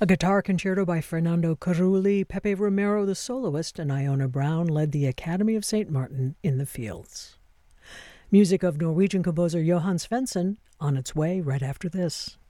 A guitar concerto by Fernando Carulli, Pepe Romero the soloist, and Iona Brown led the Academy of St. Martin in the fields. Music of Norwegian composer Johan Svensson on its way right after this.